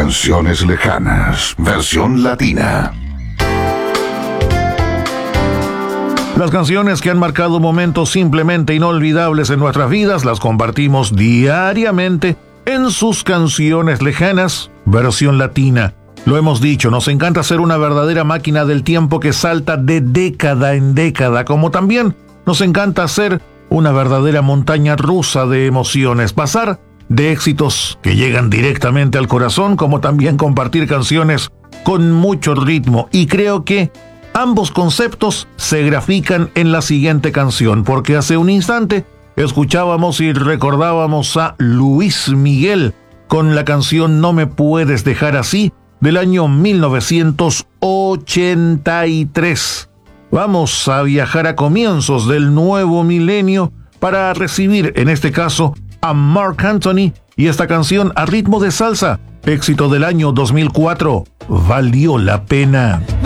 Canciones lejanas, versión latina. Las canciones que han marcado momentos simplemente inolvidables en nuestras vidas las compartimos diariamente en sus canciones lejanas, versión latina. Lo hemos dicho, nos encanta ser una verdadera máquina del tiempo que salta de década en década, como también nos encanta ser una verdadera montaña rusa de emociones, pasar de éxitos que llegan directamente al corazón, como también compartir canciones con mucho ritmo. Y creo que ambos conceptos se grafican en la siguiente canción, porque hace un instante escuchábamos y recordábamos a Luis Miguel con la canción No me puedes dejar así, del año 1983. Vamos a viajar a comienzos del nuevo milenio para recibir, en este caso, a Marc Anthony y esta canción a ritmo de salsa, éxito del año 2004, Valió la pena.